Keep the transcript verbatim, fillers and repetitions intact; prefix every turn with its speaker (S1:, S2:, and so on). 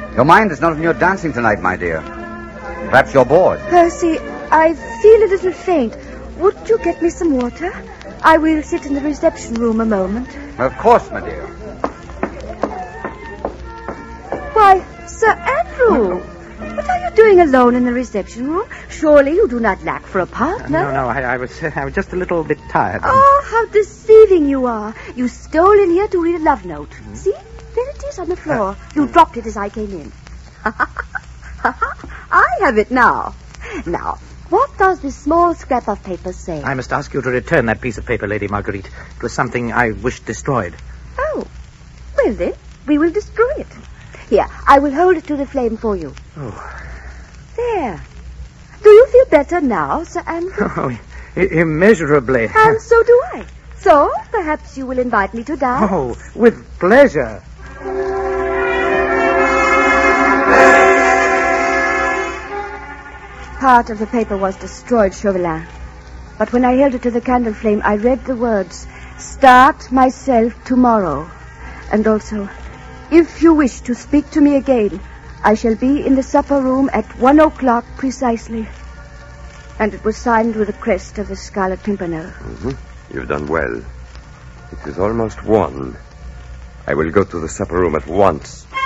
S1: Your mind is not on your dancing tonight, my dear. Perhaps you're bored.
S2: Percy, I feel a little faint. Would you get me some water? I will sit in the reception room a moment.
S1: Of course, my dear.
S2: Why, Sir Andrew, what are you doing alone in the reception room? Surely you do not lack for a partner.
S3: No, no, I, I was uh, I was just a little bit tired.
S2: Oh, how deceiving you are. You stole in here to read a love note. Mm-hmm. See? There it is on the floor. Uh, you dropped it as I came in. I have it now. Now, what does this small scrap of paper say?
S3: I must ask you to return that piece of paper, Lady Marguerite. It was something I wished destroyed.
S2: Oh, well then, we will destroy it. Here, I will hold it to the flame for you.
S3: Oh.
S2: There. Do you feel better now, Sir Andrew?
S3: Oh, I- immeasurably.
S2: And so do I. So, perhaps you will invite me to dance?
S3: Oh, with pleasure.
S2: Part of the paper was destroyed, Chauvelin. But when I held it to the candle flame, I read the words, "Start myself tomorrow." And also, "If you wish to speak to me again, I shall be in the supper room at one o'clock precisely." And it was signed with the crest of the Scarlet Pimpernel.
S4: Mm-hmm. You've done well. It is almost one. I will go to the supper room at once.